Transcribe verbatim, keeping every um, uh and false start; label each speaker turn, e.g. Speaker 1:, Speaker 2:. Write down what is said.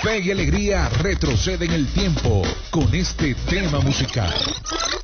Speaker 1: Fe y Alegría retrocede en el tiempo con este tema musical.